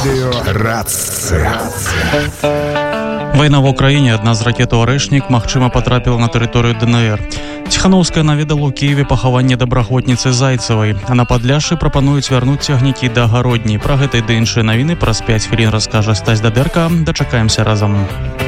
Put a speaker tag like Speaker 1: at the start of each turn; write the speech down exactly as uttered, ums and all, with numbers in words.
Speaker 1: Радио Рация.
Speaker 2: Вайна в Украіне. Адна з ракет «Орешнік» магчыма потрапіла на тэрыторыю ДНР. Ціханаўская наведала ў Киеве пахаванне добраахвотніцы Зайцевай. А на Падляшшы прапануюць вярнуць цягнікі да Гародні. Пра гэта і ды іншыя навіны праз пяць хвілін раскажа Стась Дадэрка. Дачакаемся разам.